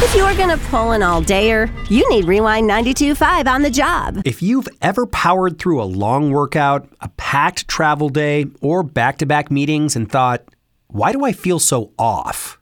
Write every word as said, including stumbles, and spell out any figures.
If you're going to pull an all-dayer, you need Rewind ninety-two point five on the job. If you've ever powered through a long workout, a packed travel day, or back-to-back meetings and thought, why do I feel so off?